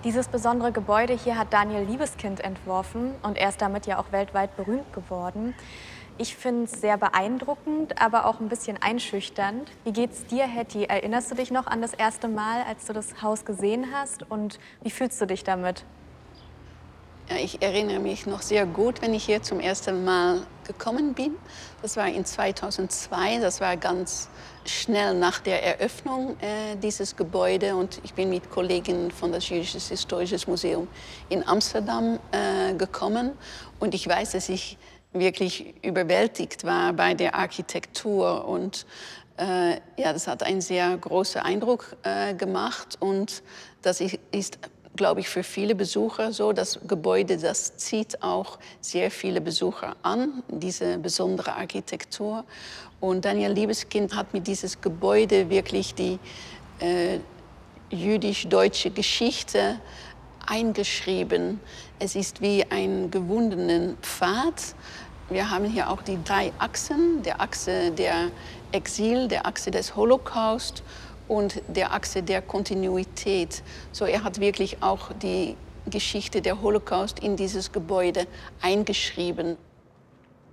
Dieses besondere Gebäude hier hat Daniel Libeskind entworfen und er ist damit ja auch weltweit berühmt geworden. Ich finde es sehr beeindruckend, aber auch ein bisschen einschüchternd. Wie geht's dir, Hetty? Erinnerst du dich noch an das erste Mal, als du das Haus gesehen hast? Und wie fühlst du dich damit? Ja, ich erinnere mich noch sehr gut, wenn ich hier zum ersten Mal gekommen bin. Das war in 2002, das war ganz schnell nach der Eröffnung dieses Gebäude. Und ich bin mit Kollegen von das Jüdisches Historisches Museum in Amsterdam gekommen. Und ich weiß, dass ich wirklich überwältigt war bei der Architektur. Und ja, das hat einen sehr großen Eindruck gemacht. Und das ist glaube ich, für viele Besucher so. Das Gebäude, das zieht auch sehr viele Besucher an, diese besondere Architektur. Und Daniel Libeskind hat mit diesem Gebäude wirklich die jüdisch-deutsche Geschichte eingeschrieben. Es ist wie ein gewundenen Pfad. Wir haben hier auch die 3 Achsen, der Achse der Exil, der Achse des Holocaust und der Achse der Kontinuität. So, er hat wirklich auch die Geschichte der Holocaust in dieses Gebäude eingeschrieben.